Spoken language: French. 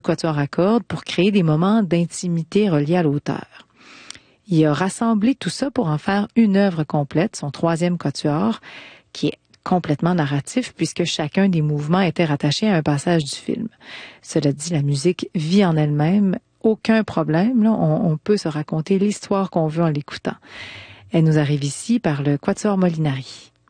quatuor à cordes pour créer des moments d'intimité reliés à l'auteur. Il a rassemblé tout ça pour en faire une œuvre complète, son troisième quatuor, qui est complètement narratif puisque chacun des mouvements était rattaché à un passage du film. Cela dit, la musique vit en elle-même, aucun problème, là, on peut se raconter l'histoire qu'on veut en l'écoutant. Elle nous arrive ici par le Quatuor Molinari.